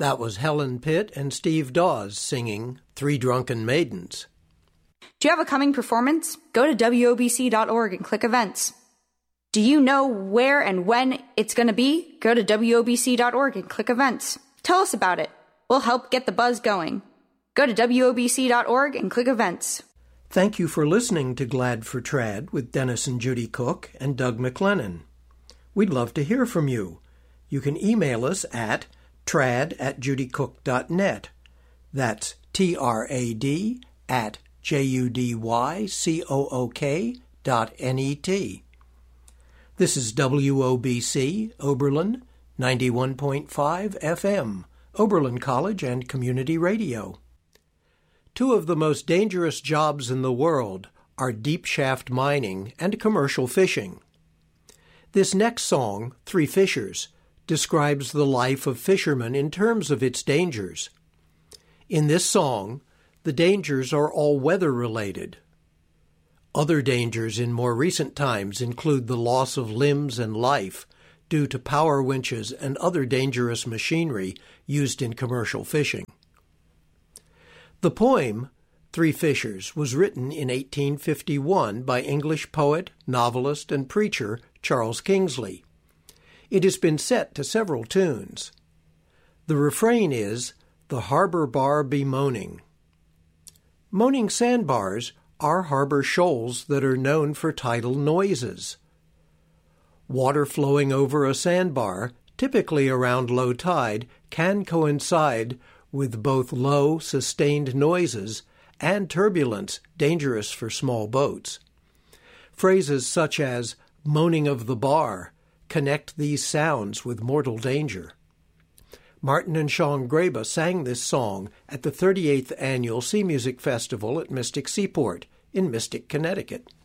That was Helen Pitt and Steve Dawes singing Three Drunken Maidens. Do you have a coming performance? Go to WOBC.org and click events. Do you know where and when it's going to be? Go to WOBC.org and click events. Tell us about it. We'll help get the buzz going. Go to WOBC.org and click events. Thank you for listening to Glad for Trad with Dennis and Judy Cook and Doug McLennan. We'd love to hear from you. You can email us at trad@judycook.net. That's trad@judycook.net. This is WOBC, Oberlin, 91.5 FM, Oberlin College and Community Radio. Two of the most dangerous jobs in the world are deep shaft mining and commercial fishing. This next song, Three Fishers, describes the life of fishermen in terms of its dangers. In this song, the dangers are all weather-related. Other dangers in more recent times include the loss of limbs and life due to power winches and other dangerous machinery used in commercial fishing. The poem, Three Fishers, was written in 1851 by English poet, novelist, and preacher Charles Kingsley. It has been set to several tunes. The refrain is, "The harbor bar be moaning." Moaning sandbars are harbor shoals that are known for tidal noises. Water flowing over a sandbar, typically around low tide, can coincide with both low, sustained noises and turbulence dangerous for small boats. Phrases such as "moaning of the bar" connect these sounds with mortal danger. Martin and Sean Graba sang this song at the 38th Annual Sea Music Festival at Mystic Seaport in Mystic, Connecticut.